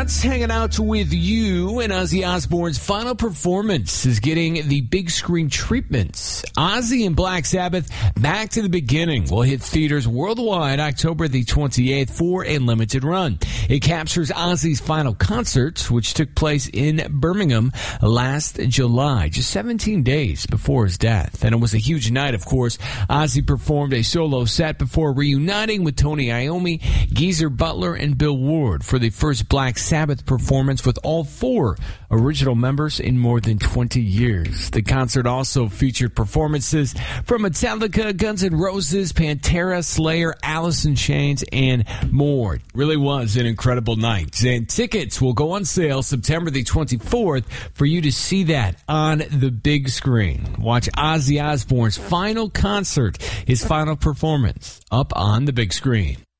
Nuts hanging out with you, and Ozzy Osbourne's final performance is getting the big screen treatments. Ozzy and Black Sabbath, Back to the Beginning, will hit theaters worldwide October the 28th for a limited run. It captures Ozzy's final concert, which took place in Birmingham last July, just 17 days before his death. And it was a huge night, of course. Ozzy performed a solo set before reuniting with Tony Iommi, Geezer Butler, and Bill Ward for the first Black Sabbath performance with all four original members in more than 20 years. The concert also featured performances from Metallica, Guns N' Roses, Pantera, Slayer, Alice in Chains, and more. It really was an incredible night. And tickets will go on sale September the 24th for you to see that on the big screen. Watch Ozzy Osbourne's final concert, his final performance, up on the big screen.